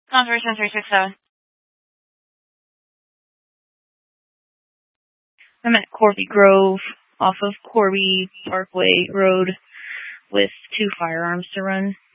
Conservation 367. I'm at Corby Grove off of Corby Parkway Road with 2 firearms to run.